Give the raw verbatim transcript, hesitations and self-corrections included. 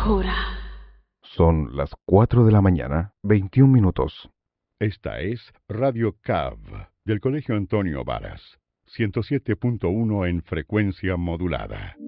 hora. Son las cuatro de la mañana, veintiún minutos. Esta es Radio C A V del Colegio Antonio Varas, ciento siete punto uno en frecuencia modulada.